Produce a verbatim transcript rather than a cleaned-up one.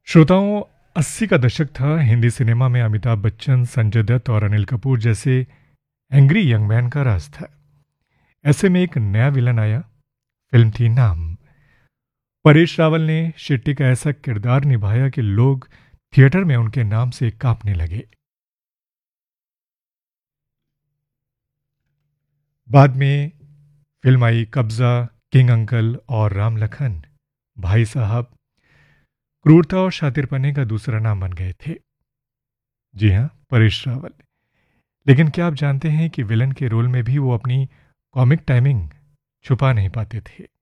श्रोताओं, अस्सी का दशक था। हिंदी सिनेमा में अमिताभ बच्चन, संजय दत्त और अनिल कपूर जैसे एंग्री यंग मैन का राज था। ऐसे में एक नया विलन आया। फिल्म थी नाम। परेश रावल ने शेट्टी का ऐसा किरदार निभाया कि लोग थिएटर में उनके नाम से कांपने लगे। बाद में फिल्म आई कब्जा, किंग अंकल और राम लखन। भाई साहब क्रूरता और शातिरपने का दूसरा नाम बन गए थे। जी हाँ, परेश रावल। लेकिन क्या आप जानते हैं कि विलन के रोल में भी वो अपनी कॉमिक टाइमिंग छुपा नहीं पाते थे।